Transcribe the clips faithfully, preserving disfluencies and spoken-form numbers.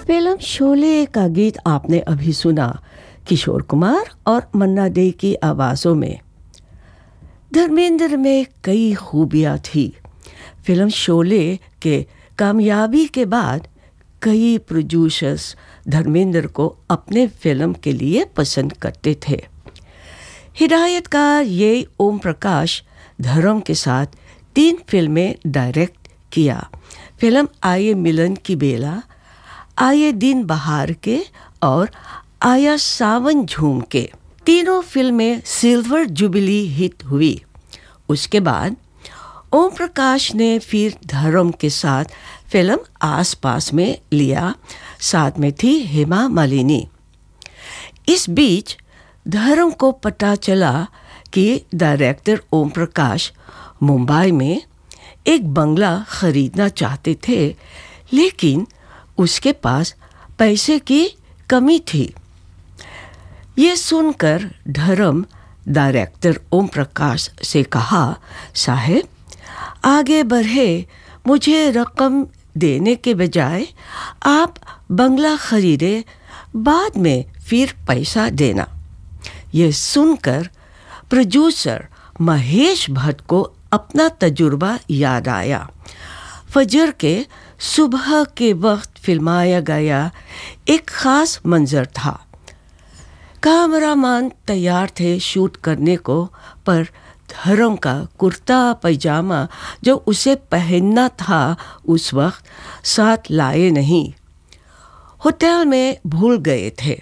Film Sholay का गीत आपने अभी सुना, किशोर कुमार और मन्ना डे की आवाज़ों में। धर्मेंद्र में कई खूबियाँ थी। फिल्म शोले के कामयाबी के बाद कई प्रोड्यूसर्स धर्मेंद्र को अपने फिल्म के लिए पसंद करते थे। हिदायतकार ये ओम प्रकाश धर्म के साथ तीन फिल्में डायरेक्ट किया। फिल्म आये मिलन की बेला, आये दिन बहार के और आया सावन झूम के। तीनों फिल्में सिल्वर जुबली हिट हुई। उसके बाद ओम प्रकाश ने फिर धर्म के साथ फिल्म आस पास में लिया, साथ में थी हेमा मालिनी। इस बीच धर्म को पता चला कि डायरेक्टर ओम प्रकाश मुंबई में एक बंगला खरीदना चाहते थे, लेकिन उसके पास पैसे की कमी थी। ये सुनकर धर्म डायरेक्टर ओम प्रकाश से कहा, साहब आगे बढ़े, मुझे रकम देने के बजाय आप बंगला खरीदे, बाद में फिर पैसा देना। ये सुनकर प्रोड्यूसर महेश भट्ट को अपना तजुर्बा याद आया। फजर के सुबह के वक्त फिल्माया गया एक ख़ास मंजर था। कैमरामैन तैयार थे शूट करने को, पर धर्म का कुर्ता पैजामा जो उसे पहनना था उस वक्त साथ लाए नहीं। होटल में भूल गए थे।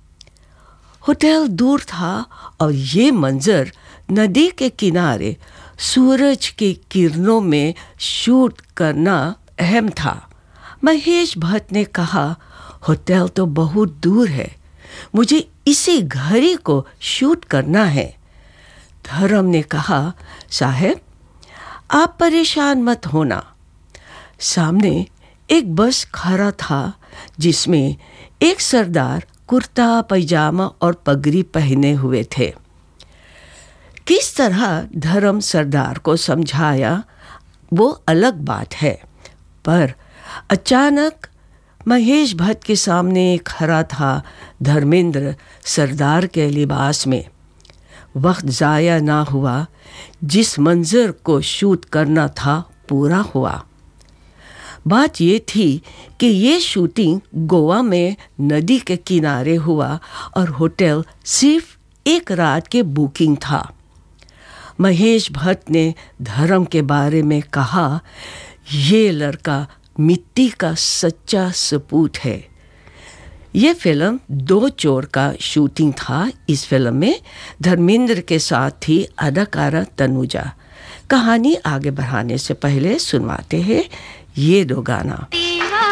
होटल दूर था और ये मंजर नदी के किनारे सूरज की किरणों में शूट करना अहम था। महेश भट्ट ने कहा, होटल तो बहुत दूर है, मुझे इसी घड़ी को शूट करना है। धर्म ने कहा, साहब आप परेशान मत होना। सामने एक बस खड़ा था जिसमें एक सरदार कुर्ता पैजामा और पगड़ी पहने हुए थे। किस तरह धर्म सरदार को समझाया वो अलग बात है, पर अचानक महेश भट्ट के सामने खड़ा था धर्मेंद्र सरदार के लिबास में। वक्त ज़ाया ना हुआ, जिस मंजर को शूट करना था पूरा हुआ। बात ये थी कि ये शूटिंग गोवा में नदी के किनारे हुआ और होटल सिर्फ एक रात के बुकिंग था। महेश भट्ट ने धर्म के बारे में कहा, ये लड़का मिट्टी का सच्चा सपूत है। ये फिल्म दो चोर का शूटिंग था। इस फिल्म में धर्मेंद्र के साथ थी अदाकारा तनुजा। कहानी आगे बढ़ाने से पहले सुनवाते हैं ये दो गाना।